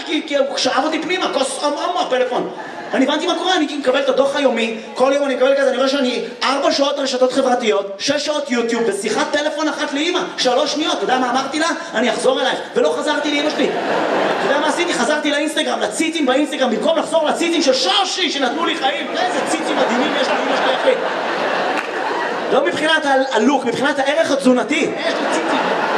כי הוא שאב אותי פנימה, כוס הפלאפון. אני הבנתי מה קורה, אני מקבל את הדוח היומי, כל יום אני מקבל כזה, אני רואה שאני 4 שעות רשתות חברתיות, 6 שעות יוטיוב, ושיחת טלפון אחת לאמא, 3 שניות, אתה יודע מה אמרתי לה? אני אחזור אלייך, ולא חזרתי לאמא שלי. אתה יודע מה עשיתי? חזרתי לאינסטגרם, לציצים באינסטגרם, במקום לחזור לציצים של שושי, שנתנו לי חיים, איזה ציצים מדהימים יש לאמא שלי, אחי. לא מבחינת הלוק, מבחינת הערך התזונתי, יש לי ציצים.